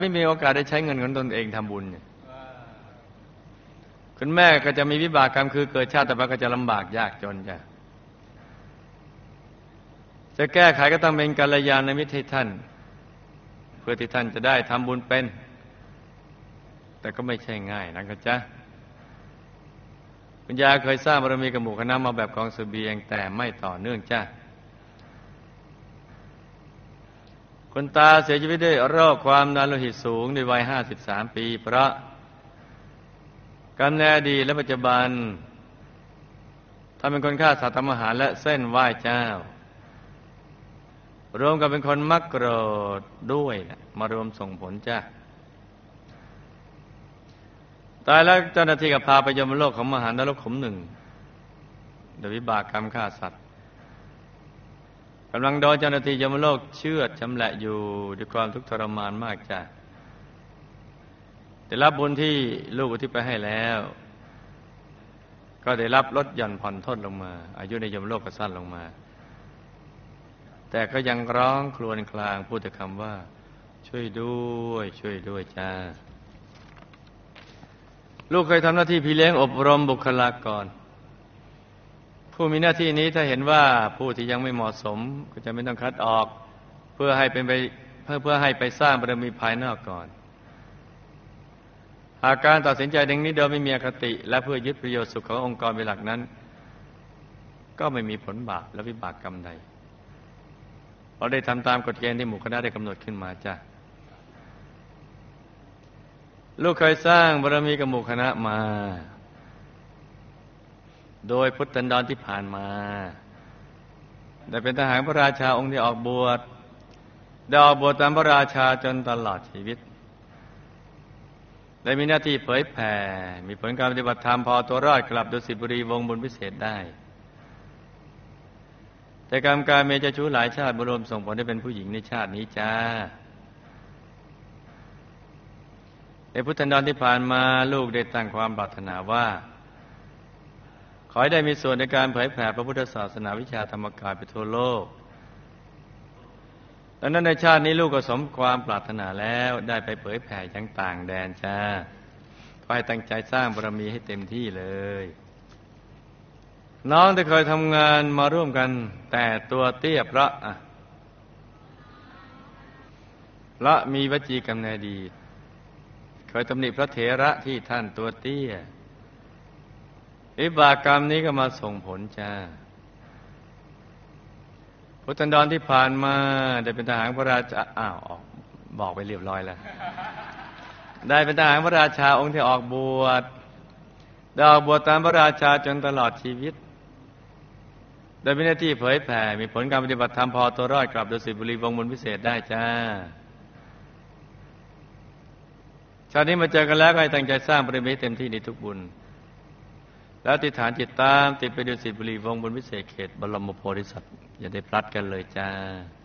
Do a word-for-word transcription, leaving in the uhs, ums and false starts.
ไม่มีโอกาสได้ใช้เงินของตนเองทำบุญเนี่ยคุณแม่ก็จะมีวิบากกรรมคือเกิดชาติต่อไปก็จะลำบากยากจนจ้ะจะแก้ไขก็ต้องเป็นกัลยาณมิตรให้ท่านเพื่อที่ท่านจะได้ทำบุญเป็นแต่ก็ไม่ใช่ง่ายนะครับจ๊ะคุณยายเคยสร้างบารมีกับหมู่คณะมาแบบกองเสบียงแต่ไม่ต่อเนื่องจ้ะคุณตาเสียชีวิตด้วยโรคความดันโลหิตสูงในวัยห้าสิบสามปีเพราะกรรมในอดีตและปัจจุบันท่านเป็นคนฆ่าสัตว์ทำอาหารและเส้นไหว้เจ้ารวมกับเป็นคนมักโกรธด้วยนะมารวมส่งผลจ้ะตายแล้วเจ้าหน้าที่ก็พาไปยมโลกของมหานรกขุมหนึ่งโดยวิบากกรรมฆ่าสัตว์กำลังโดนเจ้าหน้าที่ยมโลกเชือดชำแหละอยู่ด้วยความทุกข์ทรมานมากจ้ะแต่รับบุญที่ลูกอุทิศไปให้แล้วก็ได้รับลดหย่อนผ่อนทดลงมาอายุในยมโลกก็สั้นลงมาแต่ก็ยังร้องครวญครางพูดแต่คำว่าช่วยด้วยช่วยด้วยจ้าลูกเคยทำหน้าที่พี่เลี้ยงอบรมบุคลากรผู้มีหน้าที่นี้ถ้าเห็นว่าผู้ที่ยังไม่เหมาะสมก็จะไม่ต้องคัดออกเพื่อให้เป็นไปเพื่อเพื่อให้ไปสร้างบารมีภายนอกก่อนหากการตัดสินใจดังนี้โดยไม่มีอคติและเพื่อยึดประโยชน์สุขขององค์กรเป็นหลักนั้นก็ไม่มีผลบาปและวิบากกรรมใดเราได้ทำตามกฎเกณฑ์ที่หมู่คณะได้กำหนดขึ้นมาจ้ะลูกเคยสร้างบารมีกับหมู่คณะมาโดยพุทธันดรที่ผ่านมาได้เป็นทหารพระราชาองค์ที่ออกบวชได้ออกบวชตามพระราชาจนตลอดชีวิตได้มีหน้าที่เผยแผ่มีผลการปฏิบัติธรรมพอตัวรอดกลับดุสิตบุรีวงบุญพิเศษได้แต่กรรมการเมเจ้าชู้หลายชาติบรมส่งผลให้เป็นผู้หญิงในชาตินี้จ้าในพุทธันดรที่ผ่านมาลูกได้ตั้งความปรารถนาว่าขอให้ได้มีส่วนในการเผยแผ่พระพุทธศาสนาวิชาธรรมกายไปทั่วโลกดังนั้นในชาตินี้ลูกก็สมความปรารถนาแล้วได้ไปเผยแผ่ยังต่างแดนจ้าขอให้ตั้งใจสร้างบารมีให้เต็มที่เลยน้องที่เคยทำงานมาร่วมกันแต่ตัวเตี้ยเพราะอะเพราะมีวจีกรรมในอดีตเคยตำหนิพระเถระที่ท่านตัวเตี้ยวิบากกรรมนี้ก็มาส่งผลจ้าพุทธันดรที่ผ่านมาได้เป็นทหารพระราชาอ้าวบอกไปเรียบร้อยแล้วได้เป็นทหารพระราชาองค์ที่ออกบวชได้ออกบวชตามพระราชาจนตลอดชีวิตโดยมีหน้าที่เผยแผ่มีผลการปฏิบัติธรรมพอตัวรอดกลับดุสิตบุรีวงบุญพิเศษได้จ้าชาตินี้มาเจอกันแล้วก็ให้ตั้งใจสร้างบารมีเต็มที่ในทุกบุญแล้วอธิษฐานจิตตามติดไปดุสิตบุรีวงบุญพิเศษเขตบรมโพธิสัตว์อย่าได้พลัดกันเลยจ้า